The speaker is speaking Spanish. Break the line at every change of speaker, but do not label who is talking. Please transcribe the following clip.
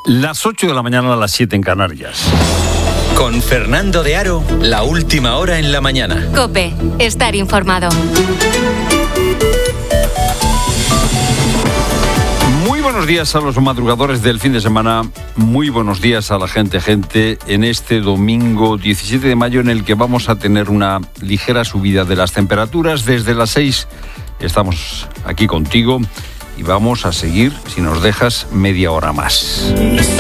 Las 8 de la mañana a las 7 en Canarias.
Con Fernando de Aro, la última hora en la mañana.
COPE, estar informado.
Muy buenos días a los madrugadores del fin de semana. Muy buenos días a la gente en este domingo 17 de mayo en el que vamos a tener una ligera subida de las temperaturas. Desde las 6 estamos aquí contigo y vamos a seguir, si nos dejas, media hora más.